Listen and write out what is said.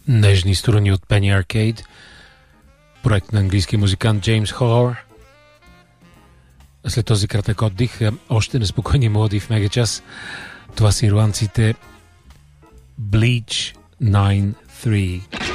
Нежни струни от Penny Arcade, проект на английски музикант Джеймс Холлор. След този кратък отдих, още неспокойни мелодии в мегачас. Това са ирландците Bleach 9-3.